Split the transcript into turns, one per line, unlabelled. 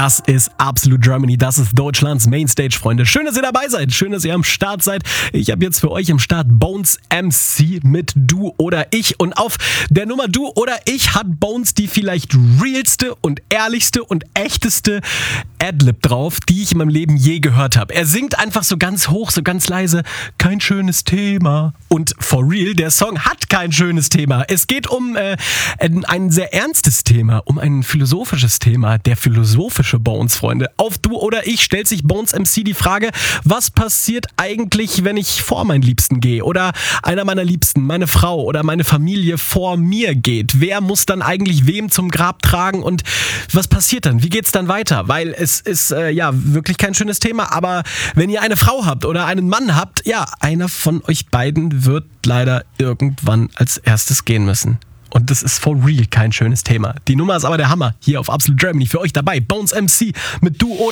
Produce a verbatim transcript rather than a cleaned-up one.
Das ist Absolute Germany, das ist Deutschlands Mainstage, Freunde. Schön, dass ihr dabei seid, schön, dass ihr am Start seid. Ich habe jetzt für euch im Start Bones M C mit Du oder Ich. Und auf der Nummer Du oder Ich hat Bones die vielleicht realste und ehrlichste und echteste Adlib drauf, die ich in meinem Leben je gehört habe. Er singt einfach so ganz hoch, so ganz leise, kein schönes Thema. Und for real, der Song hat kein schönes Thema. Es geht um äh, ein, ein sehr ernstes Thema, um ein philosophisches Thema. Der philosophische Bones, Freunde. Auf Du oder Ich stellt sich Bones M C die Frage, was passiert eigentlich, wenn ich vor meinen Liebsten gehe? Oder einer meiner Liebsten, meine Frau oder meine Familie vor mir geht? Wer muss dann eigentlich wem zum Grab tragen? Und was passiert dann? Wie geht's dann weiter? Weil es ist äh, ja wirklich kein schönes Thema, aber wenn ihr eine Frau habt oder einen Mann habt, ja, einer von euch beiden wird leider irgendwann als erstes gehen müssen. Und das ist for real kein schönes Thema. Die Nummer ist aber der Hammer. Hier auf Absolute Germany für euch dabei. Bones M C mit Du oder